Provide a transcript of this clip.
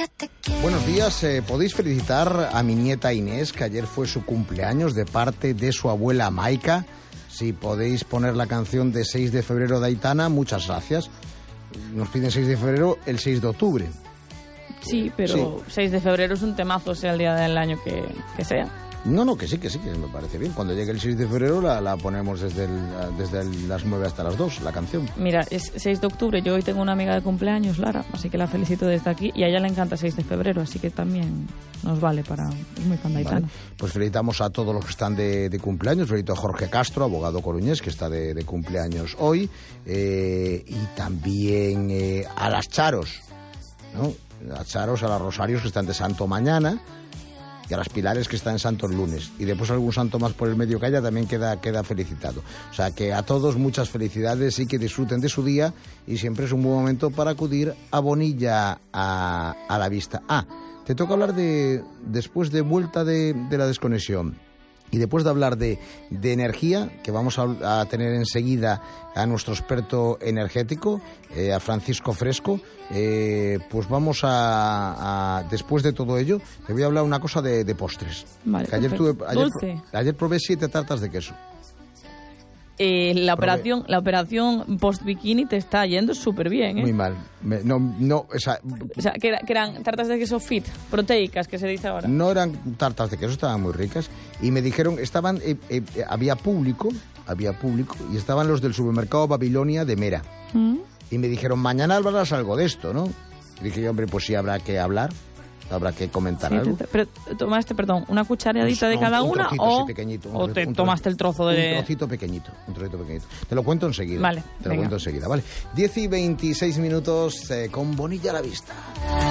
Buenos días, podéis felicitar a mi nieta Inés, que ayer fue su cumpleaños, de parte de su abuela Maika. Si podéis poner la canción de 6 de febrero de Aitana, muchas gracias. Nos piden 6 de febrero, el 6 de octubre. Sí, pero 6 de febrero es un temazo, sea el día del año que sea. No, que sí, que me parece bien. Cuando llegue el 6 de febrero la ponemos desde las 9 hasta las 2, la canción. Mira, es 6 de octubre, yo hoy tengo una amiga de cumpleaños, Lara, así que la felicito desde aquí, y a ella le encanta 6 de febrero, así que también nos vale para... Es muy fan de Aitana. Vale. Pues felicitamos a todos los que están de cumpleaños. Felicito a Jorge Castro, abogado coruñés, que está de cumpleaños hoy, y también a las Charos, ¿no? A Charos, a las Rosarios, que están de santo mañana, y a las Pilares, que están en santo el lunes, y después algún santo más por el medio que haya también queda felicitado. O sea que a todos muchas felicidades y que disfruten de su día, y siempre es un buen momento para acudir a Bonilla a la vista. Te toca hablar después de vuelta de la desconexión y después de hablar de energía, que vamos a tener enseguida a nuestro experto energético, a Francisco Fresco, pues vamos a después de todo ello, te voy a hablar una cosa de postres. Vale, que ayer probé 7 tartas de queso. La operación post-bikini te está yendo súper bien, ¿eh? Muy mal. O sea, que eran tartas de queso fit, proteicas, que se dice ahora. No eran tartas de queso, estaban muy ricas. Y me dijeron, había público, y estaban los del supermercado Babilonia de Mera. Y me dijeron, mañana hablarás algo de esto, ¿no? Y dije yo, hombre, pues sí, habrá que hablar. Habrá que comentar algo. Pero tomaste, una cucharadita de cada una, o pequeñito, tomaste el trozo de... Un trocito pequeñito. Te lo cuento enseguida. Vale, Te lo cuento enseguida, ¿vale? 10 y 26 minutos con Bonilla a la vista.